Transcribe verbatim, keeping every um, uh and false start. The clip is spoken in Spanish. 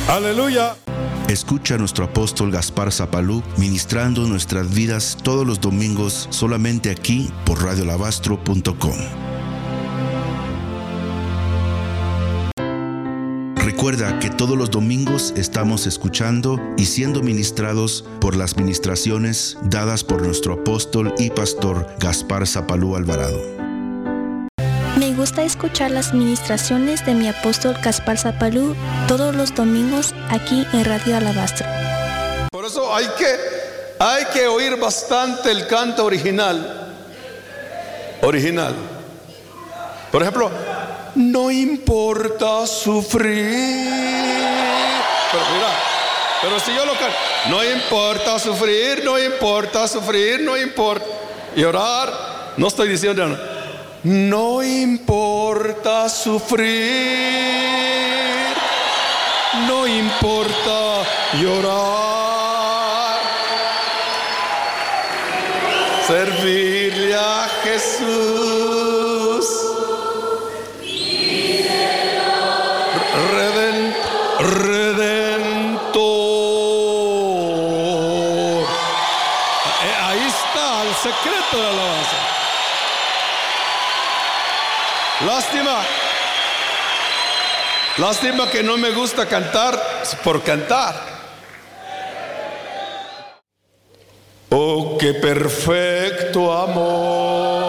Aleluya. Escucha a nuestro apóstol Gaspar Zapalú ministrando nuestras vidas todos los domingos solamente aquí por radio alabastro punto com. Recuerda que todos los domingos estamos escuchando y siendo ministrados por las ministraciones dadas por nuestro apóstol y pastor Gaspar Zapalú Alvarado. Me gusta escuchar las ministraciones de mi apóstol Gaspar Zapalú todos los domingos aquí en Radio Alabastro. Por eso hay que, hay que oír bastante el canto original. Original. Por ejemplo, no importa sufrir. Pero mira, pero si yo lo canto, no importa sufrir, no importa sufrir, no importa. Y orar, no estoy diciendo nada. No importa sufrir, no importa llorar, servirle a Jesús, Reden, Redentor. Ahí está el secreto de la alabanza. Lástima, lástima que no me gusta cantar por cantar. Oh, qué perfecto amor